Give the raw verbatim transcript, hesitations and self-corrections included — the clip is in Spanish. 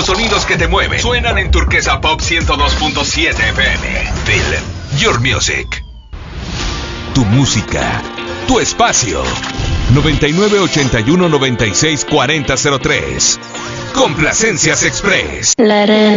los sonidos que te mueven suenan en Turquesa Pop ciento dos punto siete F M. Feel your music. Tu música, tu espacio. noventa y nueve ochenta y uno noventa y seis cuarenta cero tres. Complacencias Express.